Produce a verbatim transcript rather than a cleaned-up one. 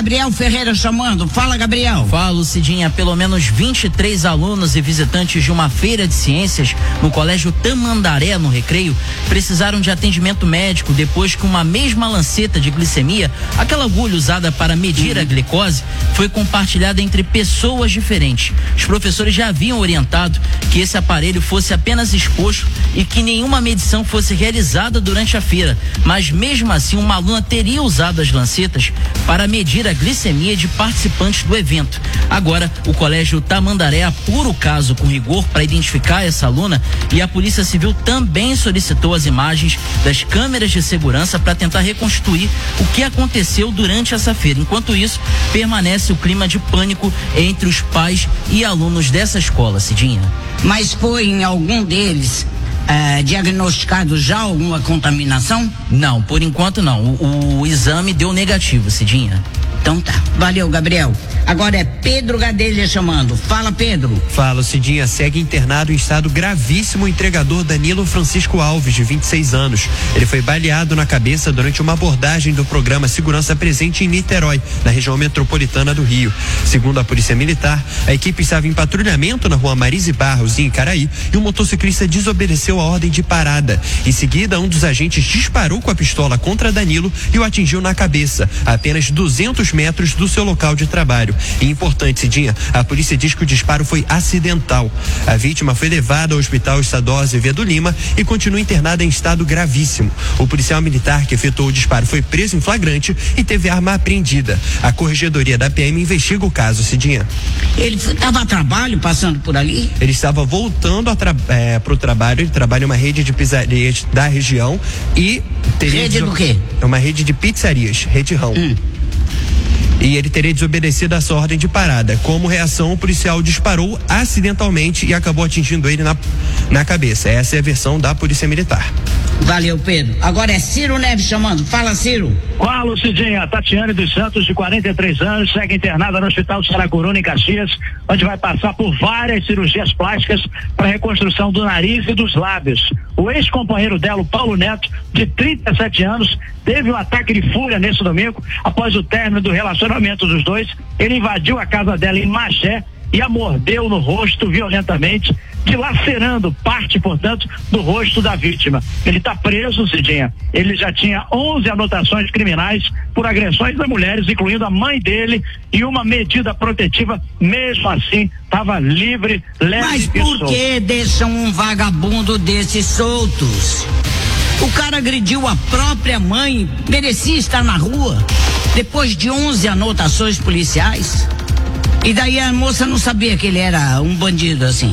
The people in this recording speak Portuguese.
Gabriel Ferreira chamando. Fala, Gabriel. Falo, Cidinha. Pelo menos vinte e três alunos e visitantes de uma feira de ciências no Colégio Tamandaré, no Recreio, precisaram de atendimento médico depois que uma mesma lanceta de glicemia, aquela agulha usada para medir uhum. a glicose, foi compartilhada entre pessoas diferentes. Os professores já haviam orientado que esse aparelho fosse apenas exposto e que nenhuma medição fosse realizada durante a feira, mas mesmo assim uma aluna teria usado as lancetas para medir a glicemia de participantes do evento. Agora, o Colégio Tamandaré apura o caso com rigor para identificar essa aluna e a Polícia Civil também solicitou as imagens das câmeras de segurança para tentar reconstruir o que aconteceu durante essa feira. Enquanto isso, permanece o clima de pânico entre os pais e alunos dessa escola, Cidinha. Mas foi em algum deles é, diagnosticado já alguma contaminação? Não, por enquanto não. O, o exame deu negativo, Cidinha. Então tá. Valeu, Gabriel. Agora é Pedro Gadelha chamando. Fala, Pedro. Fala, Cidinha. Segue internado em estado gravíssimo o entregador Danilo Francisco Alves, de vinte e seis anos. Ele foi baleado na cabeça durante uma abordagem do programa Segurança Presente em Niterói, na região metropolitana do Rio. Segundo a Polícia Militar, a equipe estava em patrulhamento na rua Marise Barros, em Icaraí, e o motociclista desobedeceu a ordem de parada. Em seguida, um dos agentes disparou com a pistola contra Danilo e o atingiu na cabeça, a apenas duzentos metros do seu local de trabalho. E importante, Cidinha, a polícia diz que o disparo foi acidental. A vítima foi levada ao Hospital Estadual Azevedo Lima e continua internada em estado gravíssimo. O policial militar que efetuou o disparo foi preso em flagrante e teve arma apreendida. A corregedoria da P M investiga o caso, Cidinha. Ele estava a trabalho passando por ali? Ele estava voltando para é, o trabalho. Ele trabalha em uma rede de pizzarias da região e teria rede do quê? É uma rede de pizzarias, Rede Rão. Hum. E ele teria desobedecido a sua ordem de parada. Como reação, o policial disparou acidentalmente e acabou atingindo ele na, na cabeça. Essa é a versão da Polícia Militar. Valeu, Pedro. Agora é Ciro Neves chamando. Fala, Ciro. Fala, Cidinha. Tatiane dos Santos, de quarenta e três anos, segue internada no Hospital Saracuruna, em Caxias, onde vai passar por várias cirurgias plásticas para reconstrução do nariz e dos lábios. O ex-companheiro dela, o Paulo Neto, de trinta e sete anos, teve um ataque de fúria nesse domingo. Após o término do relacionamento dos dois, ele invadiu a casa dela em Magé e a mordeu no rosto violentamente, dilacerando parte, portanto, do rosto da vítima. Ele está preso, Cidinha. Ele já tinha onze anotações criminais por agressões a mulheres, incluindo a mãe dele, e uma medida protetiva. Mesmo assim, estava livre, leve. Mas por que deixam um vagabundo desses soltos? O cara agrediu a própria mãe, merecia estar na rua, depois de onze anotações policiais. E daí a moça não sabia que ele era um bandido assim.